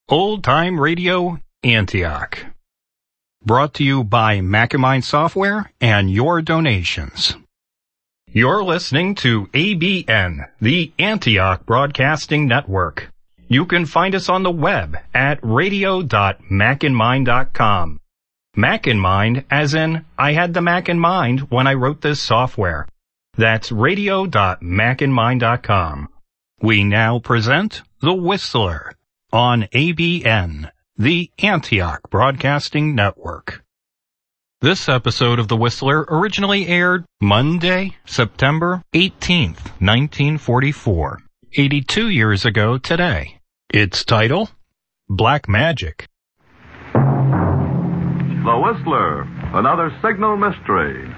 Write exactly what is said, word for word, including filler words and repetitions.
Old Time Radio Antioch. Brought to you by Mac and Mind Software and your donations. You're listening to A B N, the Antioch Broadcasting Network. You can find us on the web at radio dot mac and mind dot com. Mac in Mind as in, I had the Mac in mind when I wrote this software. That's radio dot mac and mind dot com. We now present The Whistler on A B N, the Antioch Broadcasting Network. This episode of The Whistler originally aired Monday, September eighteenth, nineteen forty-four, eighty-two years ago today. Its title, Black Magic. The Whistler, another signal mystery.